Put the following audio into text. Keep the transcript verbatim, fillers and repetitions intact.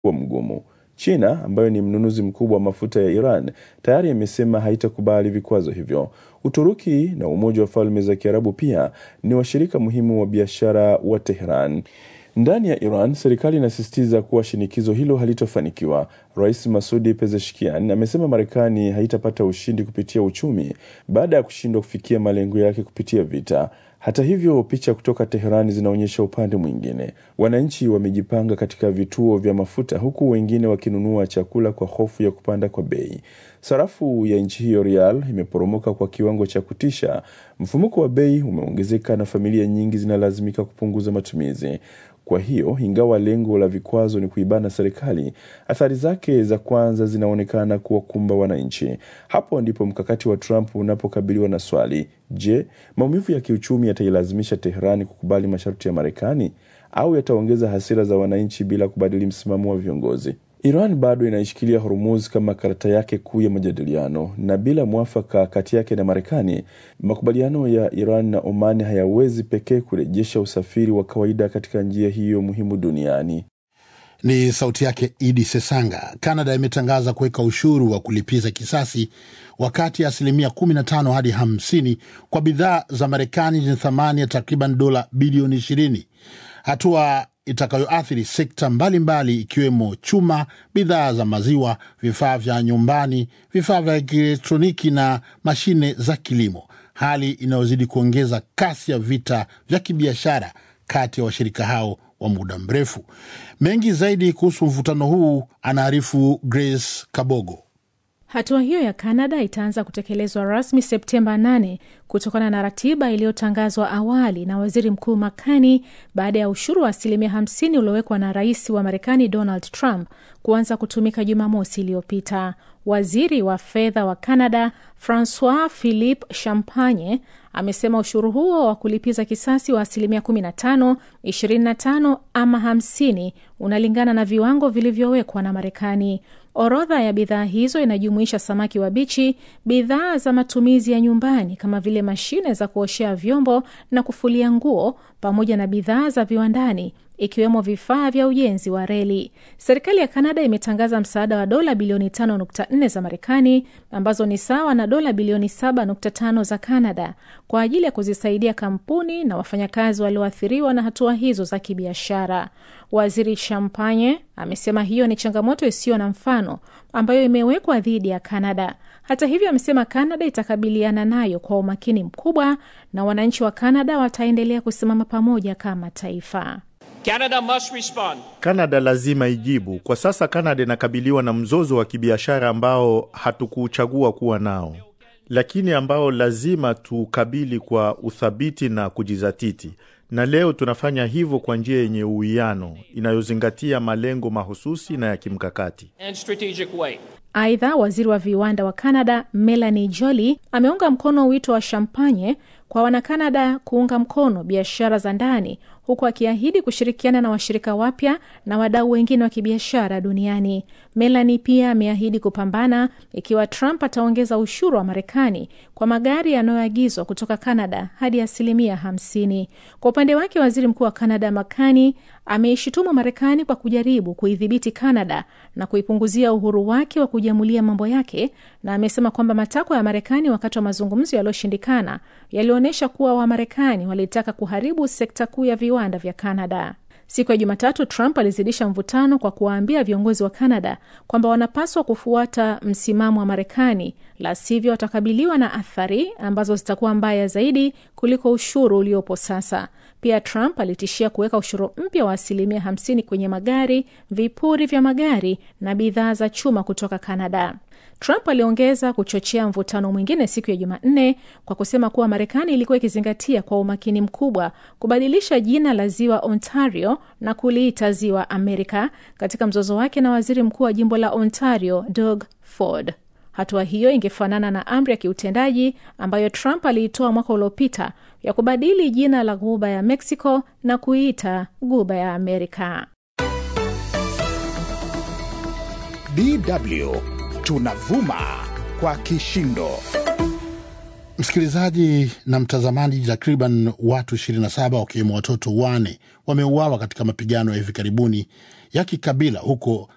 kuwa mgumu. China, ambayo ni mnunuzi mkubwa wa mafuta ya Iran, tayari imesema haitakubali vikwazo hivyo. Uturuki na Umoja wa Falme za Kiarabu pia ni washirika muhimu wa biashara wa Tehran. Ndani ya Iran, serikali inasisitiza kuwa shinikizo hilo halitofanikiwa. Rais Masoud Pezeshkian amesema Marekani haitapata ushindi kupitia uchumi baada ya kushindwa kufikia malengo yake kupitia vita. Hata hivyo, picha kutoka Tehran zinaonyesha upande mwingine. Wananchi wamejipanga katika vituo vya mafuta huku wengine wakinunua chakula kwa hofu ya kupanda kwa bei. Sarafu ya nchi hiyo rial imeporomoka kwa kiwango cha kutisha. Mfumuko wa bei umeongezeka na familia nyingi zinalazimika kupunguza matumizi. Kwa hiyo, ingawa lengo la vikwazo ni kuibana serikali, athari zake za kwanza zinaonekana kuwakumba wananchi. Hapo ndipo mkakati wa Trump unapokabiliwa na swali: je, maumivu ya kiuchumi yatailazimisha Tehran kukubali masharti ya Marekani au yataongeza hasira za wananchi bila kubadili msimamo wa viongozi? Iran bado inaishikilia Hormuz kama karata yake kuu ya majadiliano, na bila mwafaka kati yake na Marekani, makubaliano ya Iran na Oman hayawezi pekee kurejesha usafiri wa kawaida katika njia hiyo muhimu duniani. Ni sauti yake Idi Sesanga. Canada imetangaza kuweka ushuru wa kulipiza kisasi wakati ya asilimia kumi na tano hadi hamsini kwa bidhaa za Marekani zenye thamani ya takriban dola bilioni ishirini. Hatua itakayoathiri sekta mbalimbali ikiwemo chuma, bidhaa za maziwa, vifaa vya nyumbani, vifaa vya elektroniki na mashine za kilimo. Hali inayozidi kuongeza kasi ya vita vya kibiashara kati ya washirika hao wa muda mrefu. Mengi zaidi kuhusu mvutano huu anaarifu Grace Kabogo. Hatua hiyo ya Canada itaanza kutekelezwa rasmi Septemba nane kutokana na ratiba iliyotangazwa awali na Waziri Mkuu Makani baada ya ushuru wa asilimia hamsini uliowekwa na Rais wa Marekani Donald Trump kuanza kutumika Jumamosi iliyopita. Waziri wa fedha wa Canada Francois Philippe Champagne amesema ushuru huo wa kulipiza kisasi wa asilimia kumi na tano, ishirini na tano ama hamsini unalingana na viwango vilivyowekwa na Marekani. Orodha ya bidhaa hizo inajumuisha samaki wabichi, bidhaa za matumizi ya nyumbani kama vile mashine za kuoshea vyombo na kufulia nguo, pamoja na bidhaa za viwandani ikiwemo vifaa vya ujenzi wa reli. Serikali ya Canada imetangaza msaada wa dola bilioni tano nukta nne za Marekani, ambazo ni sawa na dola bilioni saba nukta tano za Canada, kwa ajili ya kuzisaidia kampuni na wafanyakazi walioathiriwa na hatua hizo za kibiashara. Waziri Champagne amesema hiyo ni changamoto isiyo na mfano ambayo imewekwa dhidi ya Canada. Hata hivyo, amesema Canada itakabiliana nayo kwa umakini mkubwa na wananchi wa Canada wataendelea kusimama pamoja kama taifa. Canada must respond. Canada lazima ijibu. Kwa sasa Canada inakabiliwa na mzozo wa kibiashara ambao hatukuchagua kuwa nao, lakini ambao lazima tukabili kwa uthabiti na kujizatiti. Na leo tunafanya hivyo kwa njia yenye uwiano inayozingatia malengo mahususi na ya kimkakati. And strategic way. Aidha, waziri wa viwanda wa Canada Melanie Joly ameunga mkono wito wa Champagne kwa wana-Canada kuunga mkono biashara za ndani, huku akiahidi kushirikiana na washirika wapya na wadau wengine wa kibiashara duniani. Melanie pia ameahidi kupambana ikiwa Trump ataongeza ushuru wa Marekani kwa magari yanayoagizwa kutoka Canada hadi asilimia hamsini. Kwa upande wake, waziri mkuu wa Canada Makani ameishitumu Marekani kwa kujaribu kuidhibiti Canada na kuipunguzia uhuru wake wa kujiamulia mambo yake, na amesema kwamba matakwa ya Marekani wakati wa mazungumzo yaliyoshindikana yalionyesha kuwa Wamarekani walitaka kuharibu sekta kuu ya viwanda vya Canada. Siku ya Jumatatu, Trump alizidisha mvutano kwa kuwaambia viongozi wa Canada kwamba wanapaswa kufuata msimamo wa Marekani, la sivyo watakabiliwa na athari ambazo zitakuwa mbaya zaidi kuliko ushuru uliopo sasa. Pia Trump alitishia kuweka ushuru mpya wa asilimia hamsini kwenye magari, vipuri vya magari na bidhaa za chuma kutoka Canada. Trump aliongeza kuchochea mvutano mwingine siku ya Jumanne kwa kusema kuwa Marekani ilikuwa ikizingatia kwa umakini mkubwa kubadilisha jina la ziwa Ontario na kuliita ziwa Amerika katika mzozo wake na waziri mkuu wa jimbo la Ontario Doug Ford. Hatua hiyo ingefanana na amri ya kiutendaji ambayo Trump aliitoa mwaka uliopita ya kubadili jina la Ghuba ya Mexico na kuiita Ghuba ya Amerika. D W tunavuma kwa kishindo. Msikilizaji na mtazamaji, takriban watu ishirini na saba wakiwemo watoto wane wameuawa katika mapigano ya hivi karibuni ya kikabila huko